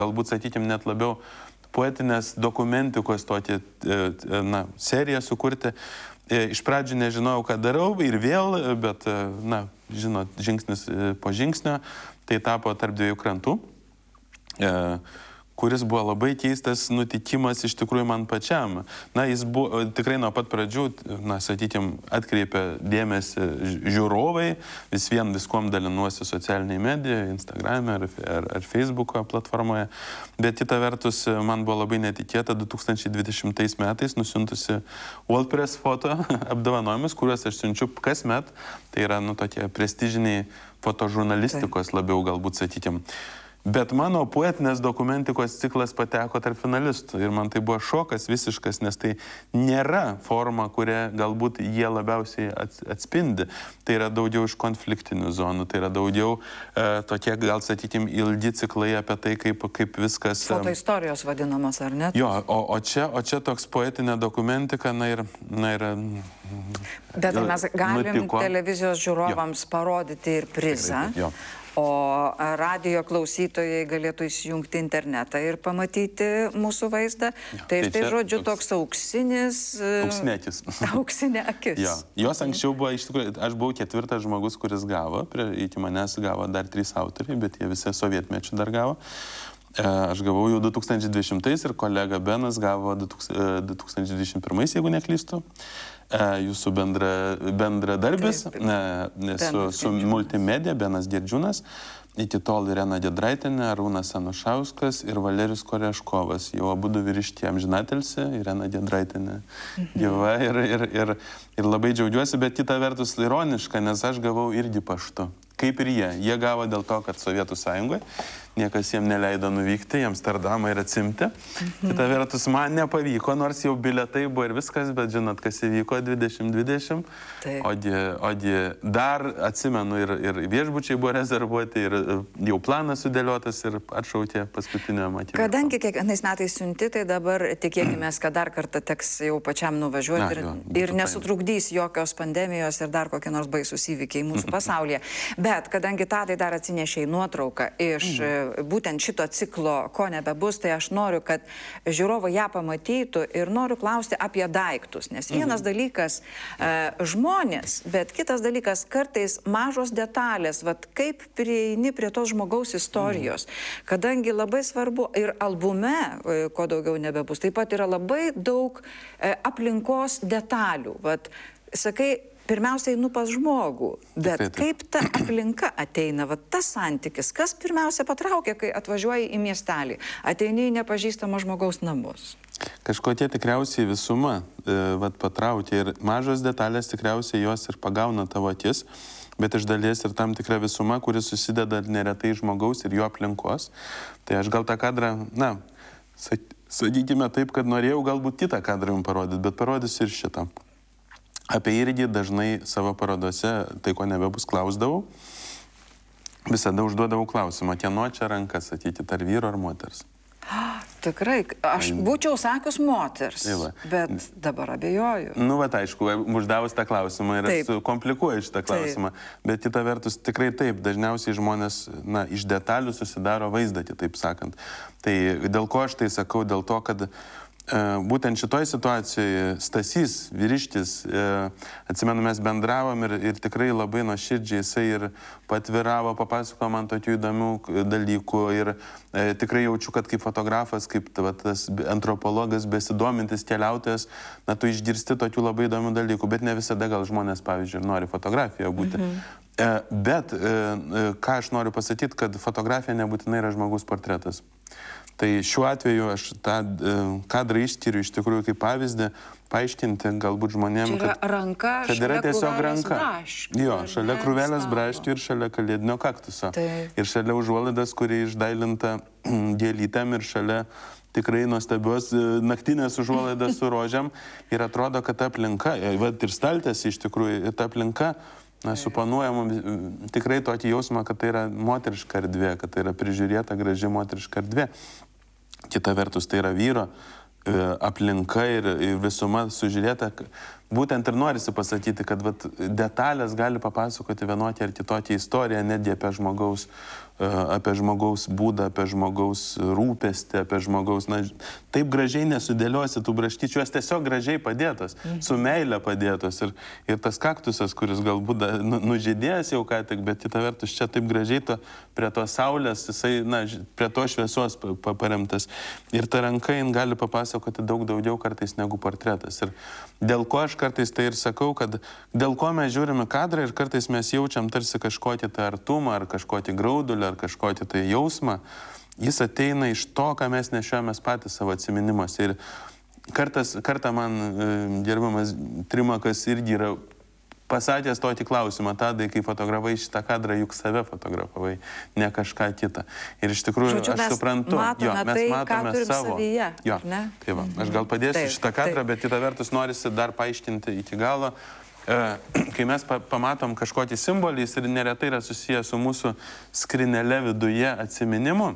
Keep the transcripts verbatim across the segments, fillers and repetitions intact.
galbūt, sakykime, net labiau poetinės dokumentikos tokį, na, seriją sukurti. Iš pradžių nežinojau, ką darau ir vėl, bet, na, žinot, žingsnis po žingsnio, tai tapo Tarp dviejų krantų, kuris buvo labai keistas nutikimas iš tikrųjų man pačiam. Na, jis buvo tikrai nuo pat pradžių, na, sakykime, atkreipė dėmesį žiūrovai, vis vien viskuom dalinuosi socialiniai medijoje, Instagrame ar, ar, ar Facebooko platformoje, bet kita vertus man buvo labai netikėta du tūkstančiai dvidešimtais metais nusiuntusi WordPress foto apdovanojimus, kuriuos aš siunčiu kasmet, tai yra, nu, tokie prestižiniai fotožurnalistikos labiau galbūt, sakykime. Bet mano poetinės dokumentikos ciklas pateko tarp finalistų ir man tai buvo šokas visiškas, nes tai nėra forma, kurią galbūt jie labiausiai atspindi. Tai yra daugiau iš konfliktinių zonų, tai yra daugiau e, tokie, gal sakykime, ilgi ciklai apie tai, kaip, kaip viskas... Foto istorijos vadinamas, ar ne? Jo, o, o, čia, o čia toks poetinė dokumentika, na ir... Na ir Bet tai mes galim nutiko. Televizijos žiūrovams jo. Parodyti ir prizą. Jo. O radijo klausytojai galėtų įsijungti internetą ir pamatyti mūsų vaizdą. Ja, tai štai, žodžiu, toks, toks auksinis... Auksinė akis. Auksinė akis. Ja. Jos anksčiau buvo, iš tikrųjų, aš buvau ketvirtas žmogus, kuris gavo, prie, iki manęs gavo dar trys autoriai, bet jie visi sovietmečių dar gavo. Aš gavau jau du tūkstančiai dvidešimtais ir kolega Benas gavo du tūkstančiai dvidešimt pirmais, jeigu neklystu. Jūsų bendra, bendradarbis su, su multimedia, Benas Girdžiūnas, iki tol Irena Giedraitienė, Arūnas Anušauskas ir Valerijus Koreškovas. Jau abudu vyrišti amžinatelsi, Irena Giedraitienė gyva ir, ir, ir, ir labai džiaugiuosi, bet kita vertus ironiška, nes aš gavau irgi paštu. Kaip ir jie. Jie gavo dėl to, kad Sovietų Sąjungoje niekas jiems neleido nuvykti, jiems Amsterdamą ir atsimti. Mhm. Kita vertus, man nepavyko, nors jau biletai buvo ir viskas, bet žinot, kas įvyko dvidešimt dvidešimt. Ogi, ogi dar atsimenu ir, ir viešbučiai buvo rezervuoti, ir jau planas sudėliotas ir atšautė paskutinio matymą. Kadangi kiekvienais metais siunti, tai dabar tikėkime, kad dar kartą teks jau pačiam nuvažiuoti. Na, ir, jo, ir nesutrukdys jokios pandemijos ir dar kokie nors baisus įvykiai mūsų pasaulyje. Bet kadangi Tadai dar atsinešė nuotrauką iš mm. būtent šito ciklo Ko nebebus, tai aš noriu, kad žiūrovai ją pamatytų ir noriu klausti apie daiktus. Nes vienas mm. dalykas e, žmonės, bet kitas dalykas kartais mažos detalės, vat kaip prieini prie tos žmogaus istorijos. Mm. Kadangi labai svarbu ir albume, e, Ko daugiau nebebus, taip pat yra labai daug e, aplinkos detalių. Vat, sakai, pirmiausiai einu pas žmogų, bet kaip ta aplinka ateina, va, tas santykis, kas pirmiausia patraukia, kai atvažiuoji į miestelį, ateini į nepažįstamą žmogaus namus? Kažkokie tikriausiai visuma e, vat, patraukia ir mažos detalės tikriausiai jos ir pagauna tavo akis, bet iš dalies ir tam tikra visuma, kuri susideda neretai žmogaus ir jo aplinkos. Tai aš gal tą kadrą, na, sakykime taip, kad norėjau galbūt kitą kadrą jums parodyti, bet parodysiu ir šitą. Apie irgi dažnai savo parodose, tai ko nebebus, klausdavau. Visada užduodavau klausimą, kieno čia rankas, sakykit, ar vyro ar moters. Tikrai, aš būčiau sakius moters, bet dabar abejoju. Nu, va, aišku, uždavus tą klausimą ir aš komplikuoju šitą klausimą. Taip. Bet kita vertus, tikrai taip, dažniausiai žmonės, na, iš detalių susidaro vaizdą, taip sakant. Tai dėl ko aš tai sakau? Dėl to, kad būtent šitoj situacijoje Stasys, vyrištis, atsimenu, mes bendravom ir, ir tikrai labai nuoširdžiai jisai ir patviravo, papasakojo man tokių įdomių dalykų ir e, tikrai jaučiu, kad kaip fotografas, kaip va, tas antropologas, besidomintis keliautojas, na, tu išgirsti tokių labai įdomių dalykų, bet ne visada gal žmonės, pavyzdžiui, nori fotografiją būti. Mhm. E, bet e, ką aš noriu pasakyti, kad fotografija nebūtinai yra žmogus portretas. Tai šiuo atveju aš tą kadrą išskiriu iš tikrųjų kaip pavyzdį, paaiškinti galbūt žmonėms, kad, ranka, kad yra tiesiog ranka. Braškių, jo, šalia krūvelės braškių ir šalia kalėdinio kaktuso. Tai. Ir šalia užuolaidas, kuri išdailinta gėlytėm ir šalia tikrai nuostabios naktinės užuolaidas su rožiam. Ir atrodo, kad ta aplinka, va, ir staltės iš tikrųjų, ir ta aplinka, na, suponuojama tikrai tokį jausmą, kad tai yra moteriška erdvė, kad tai yra prižiūrėta, graži moteriška erdvė. Kita vertus, tai yra vyro aplinka ir visuma sužiūrėta. būtent ir norisi pasakyti, kad vat, detalės gali papasakoti vienokią ar kitokią istoriją, netgi apie žmogaus, apie žmogaus būdą, apie žmogaus rūpestį, apie žmogaus, na, taip gražiai nesudėliosi tų braškyčių, jos tiesiog gražiai padėtos, mhm. su meile padėtos. Ir, ir tas kaktusas, kuris galbūt nu, nužydėjęs jau ką tik, bet kita vertus čia taip gražiai to, prie to saulės, jisai, na, prie to šviesos paremtas. Ir ta ranka jin gali papasakoti daug daugiau kartais negu portretas. Ir dėl ko aš kartais tai ir sakau, kad dėl ko mes žiūrime kadrą ir kartais mes jaučiam tarsi kažkokį tą artumą ar kažkokį graudulį ar kažkokį tai jausmą, jis ateina iš to, ką mes nešiojamės patys savo atsiminimuose. Ir kartas, kartą man e, gerbiamas Trimakas irgi yra pasakęs tokį klausimą, tada, kai fotografavai šitą kadrą, juk save fotografavai, ne kažką kitą. Ir iš tikrųjų, Žodžiu, aš suprantu, matome jo, mes tai, matome savo. Savyje, jo, tai va, aš gal padėsiu taip, šitą kadrą, taip. Bet kita vertus norisi dar paaiškinti iki galo. Kai mes pamatom kažkokį simbolį, jis ir neretai yra susijęs su mūsų skrinele viduje atsiminimu.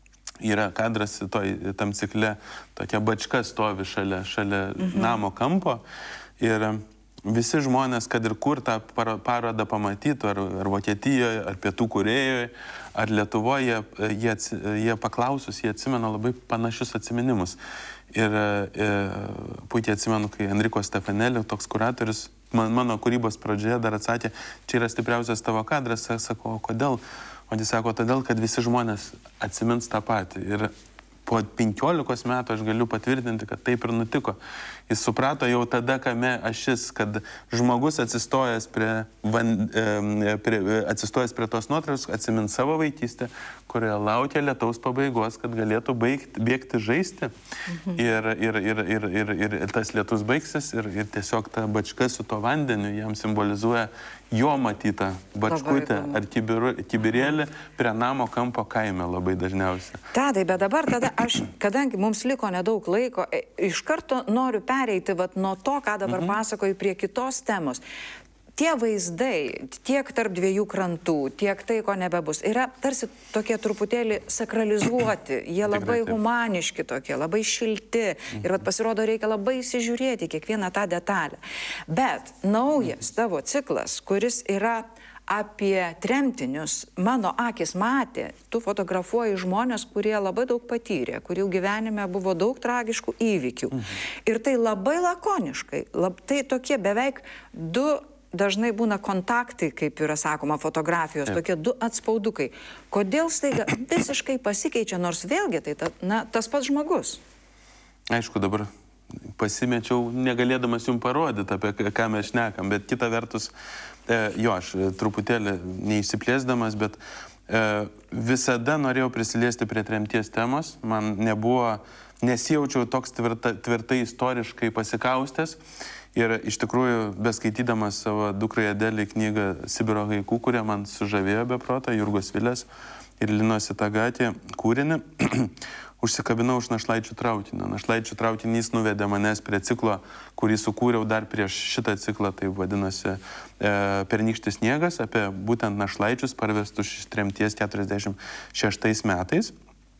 Yra kadras toj, tam cikle, tokia bačka stovi šalia, šalia mhm. namo kampo. Ir visi žmonės, kad ir kur tą parodą pamatytų, ar, ar Vokietijoje, ar Pietų Korėjoje, ar Lietuvoje, jie, jie paklausus, jie atsimena labai panašius atsiminimus. Ir e, puikiai atsimenu, kai Enrico Stefanelli, toks kuratorius, man, mano kūrybos pradžioje dar atsakė, čia yra stipriausias tavo kadras, sako, o kodėl? O jis sako, todėl, kad visi žmonės atsimins tą patį. Ir po penkiolikos metų aš galiu patvirtinti, kad taip ir nutiko. Jis suprato jau tada, kame ašis, kad žmogus atsistojęs prie, van, e, prie, atsistojęs prie tos nuotraukos atsimins savo vaikystę, kurioje laukia lietaus pabaigos, kad galėtų baigti, bėgti žaisti. Mhm. Ir, ir, ir, ir, ir, ir, ir tas lietus baigsis ir, ir tiesiog ta bačka su to vandeniu jam simbolizuoja jo matytą bačkutę ar kibirėlį prie namo kampo kaime labai dažniausiai. Tadai, bet dabar tada aš, kadangi mums liko nedaug laiko, iš karto noriu pereiti vat, nuo to, ką dabar mhm. pasakoju, prie kitos temos. Tie vaizdai, tiek tarp dviejų krantų, tiek tai, ko nebebus, yra tarsi tokie truputėlį sakralizuoti, jie labai humaniški tokie, labai šilti mhm. ir vat, pasirodo reikia labai įsižiūrėti kiekvieną tą detalę. Bet naujas tavo ciklas, kuris yra apie tremtinius, mano akis matė, tu fotografuoji žmonės, kurie labai daug patyrė, kurių gyvenime buvo daug tragiškų įvykių. Mhm. Ir tai labai lakoniškai, lab, tai tokie beveik du dažnai būna kontaktai, kaip yra sakoma, fotografijos, tokie du atspaudukai. Kodėl staiga visiškai pasikeičia, nors vėlgi tai ta, na, tas pats žmogus? Aišku, dabar pasimečiau, negalėdamas jums parodyti, apie ką mes šnekam, bet kita vertus, e, jo, aš truputėlį neįsiplėsdamas, bet e, visada norėjau prisiliesti prie tremties temos, man nebuvo, nesijaučiau toks tvirta, tvirtai istoriškai pasikaustęs. Ir iš tikrųjų, beskaitydamas savo dukrai Adelį knygą Sibiro haiku, kurie man sužavėjo be proto, Jurgos Vilės ir Linos Itagatė kūrinį, užsikabinau už Našlaičių traukinio. Našlaičių traukinys nuvedė manęs prie ciklo, kurį sukūriau dar prieš šitą ciklą, tai vadinosi e, Pernykštis sniegas, apie būtent našlaičius parvestus iš tremties keturiasdešimt šeštais metais.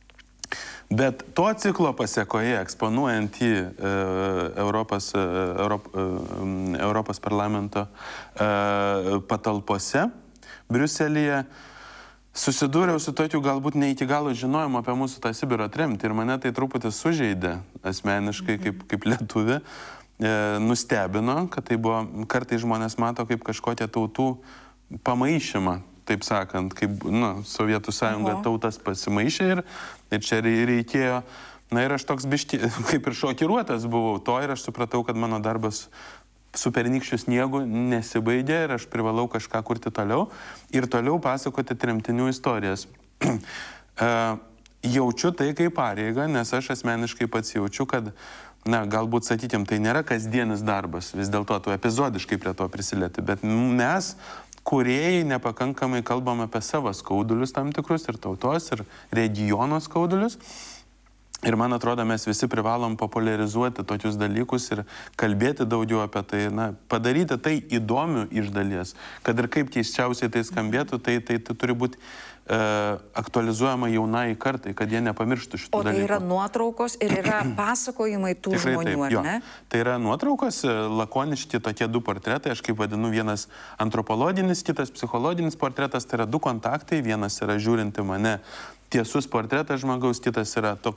Bet to ciklo pasiekoje, eksponuojant jį e, Europos, e, Europ, e, Europos parlamento e, patalpose Briuselyje, susidūriau su tokiu galbūt ne iki galo žinojimu apie mūsų tą Sibiro tremtį ir mane tai truputį sužeidė asmeniškai kaip, kaip lietuvė, e, nustebino, kad tai buvo, kartais žmonės mato kaip kažkokią tautų pamaišymą. Taip sakant, kaip nu, Sovietų sąjunga Oho. tautas pasimaišė ir, ir čia reikėjo, na ir aš toks biški, kaip ir šokiruotas buvau to ir aš supratau, kad mano darbas su Pernykščiu sniegu nesibaigė ir aš privalau kažką kurti toliau ir toliau pasakoti tremtinių istorijas. Jaučiu tai kaip pareigą, nes aš asmeniškai pats jaučiu, kad, na, galbūt, sakykime, tai nėra kasdienis darbas, vis dėlto tu epizodiškai prie to prisilieti, bet mes kūrėjai nepakankamai kalbam apie savo skaudulius tam tikrus ir tautos, ir regiono skaudulius. Ir man atrodo, mes visi privalom populiarizuoti tokius dalykus ir kalbėti daugiau apie tai, na, padaryti tai įdomiu iš dalies. Kad ir kaip keisčiausiai tai skambėtų, tai, tai, tai turi būti e, aktualizuojama jaunai kartai, kad jie nepamirštų šitų dalykų. O tai yra nuotraukos ir yra pasakojimai tų Tikrai žmonių, taip, ar jo. ne? Tai yra nuotraukos, lakoniški tokie du portretai, aš kaip vadinu, vienas antropologinis, kitas psichologinis portretas, tai yra du kontaktai, vienas yra žiūrinti mane tiesus portretas žmogaus, kitas yra toks